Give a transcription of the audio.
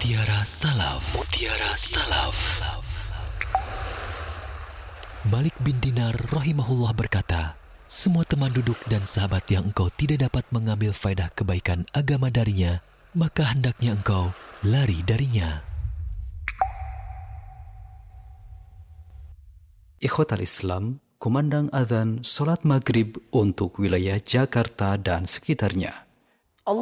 Mutiara Salaf. Mutiara Salaf. Malik bin Dinar rahimahullah berkata, semua teman duduk dan sahabat yang engkau tidak dapat mengambil faedah kebaikan agama darinya, maka hendaknya engkau lari darinya. Ikhwatal Islam, kumandang azan salat maghrib untuk wilayah Jakarta dan sekitarnya.